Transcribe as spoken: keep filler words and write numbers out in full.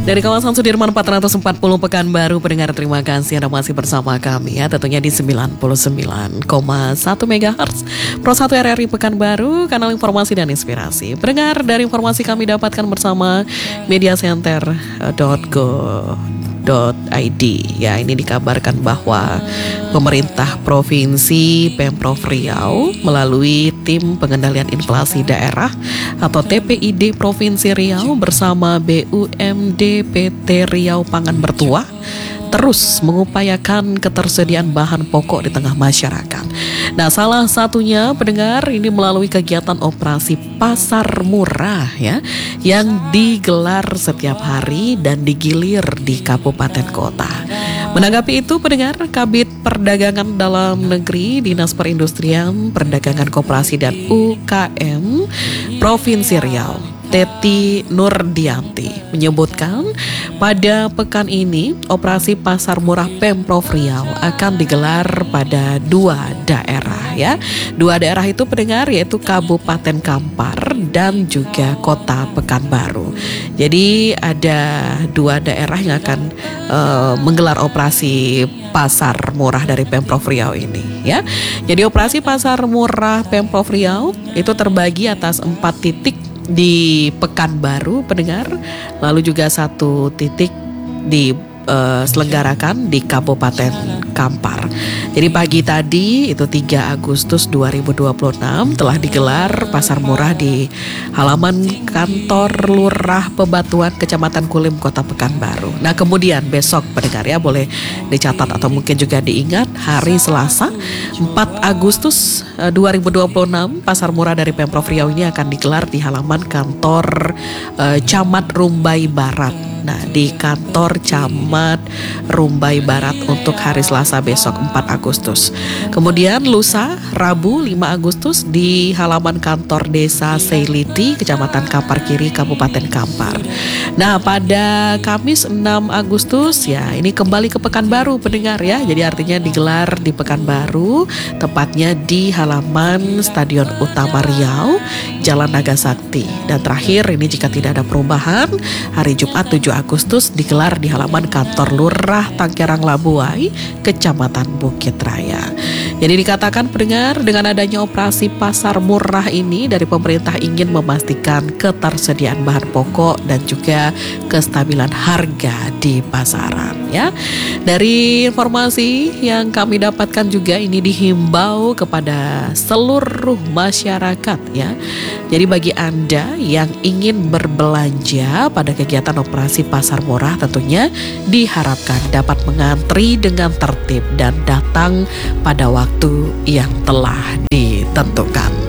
Dari kawasan Sudirman empat ratus empat puluh Pekanbaru, pendengar terima kasih Anda masih bersama kami ya, tentunya di sembilan puluh sembilan koma satu megahertz Pro satu R R I Pekanbaru, kanal informasi dan inspirasi. Pendengar, dari informasi kami dapatkan bersama mediacenter dot go dot i d ya, ini dikabarkan bahwa pemerintah provinsi Pemprov Riau melalui tim pengendalian inflasi daerah atau T P I D Provinsi Riau bersama B U M D P T Riau Pangan Bertuah terus mengupayakan ketersediaan bahan pokok di tengah masyarakat. Nah, salah satunya pendengar ini melalui kegiatan operasi pasar murah ya, yang digelar setiap hari dan digilir di kabupaten kota. Menanggapi itu pendengar, Kabid Perdagangan Dalam Negeri Dinas Perindustrian, Perdagangan Koperasi dan U K M Provinsi Riau, Teti Nurdianti menyebutkan pada pekan ini operasi pasar murah Pemprov Riau akan digelar pada dua daerah ya. Dua daerah itu pendengar yaitu Kabupaten Kampar dan juga Kota Pekanbaru. Jadi ada dua daerah yang akan uh, menggelar operasi pasar murah dari Pemprov Riau ini ya. Jadi operasi pasar murah Pemprov Riau itu terbagi atas empat titik di Pekanbaru pendengar, lalu juga satu titik di uh, selenggarakan di Kabupaten Kampar. Jadi pagi tadi itu tiga Agustus dua ribu dua puluh enam telah digelar pasar murah di halaman kantor Lurah Pebatuan Kecamatan Kulim Kota Pekanbaru. Nah, kemudian besok pendengar ya, boleh dicatat atau mungkin juga diingat, hari Selasa empat Agustus dua ribu dua puluh enam pasar murah dari Pemprov Riau ini akan digelar di halaman kantor uh, Camat Rumbai Barat. Nah, di kantor Camat Rumbai Barat untuk hari Selasa besok empat Agustus. Kemudian lusa Rabu lima Agustus di halaman kantor Desa Seiliti, Kecamatan Kampar Kiri, Kabupaten Kampar. Nah, pada Kamis enam Agustus ya, ini kembali ke Pekanbaru pendengar ya. Jadi artinya digelar di Pekanbaru, tepatnya di halaman Stadion Utama Riau, Jalan Naga Sakti. Dan terakhir ini jika tidak ada perubahan, hari Jumat tujuh Agustus digelar di halaman kantor Lurah Tangkerang Labuai, Kecamatan Bukit Raya. Jadi dikatakan pendengar, dengan adanya operasi pasar murah ini dari pemerintah ingin memastikan ketersediaan bahan pokok dan juga kestabilan harga di pasaran ya. Dari informasi yang kami dapatkan juga ini dihimbau kepada seluruh masyarakat ya. Jadi bagi Anda yang ingin berbelanja pada kegiatan operasi pasar murah tentunya diharapkan dapat mengantri dengan tertib dan datang pada waktu yang telah ditentukan.